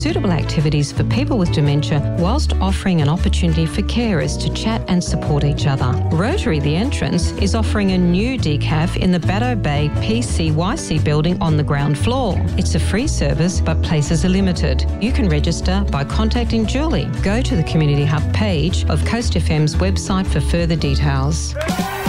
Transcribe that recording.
Suitable activities for people with dementia whilst offering an opportunity for carers to chat and support each other. Rotary The Entrance is offering a new decaf in the Baddo Bay PCYC building on the ground floor. It's a free service, but places are limited. You can register by contacting Julie. Go to the Community Hub page of Coast FM's website for further details.